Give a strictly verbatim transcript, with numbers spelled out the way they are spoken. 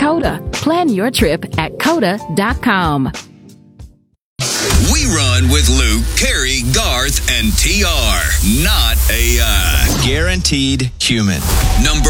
Coda. Plan your trip at coda dot com. We run with Luke, Carrie, Garth, and T R. Not A I. Guaranteed human. Number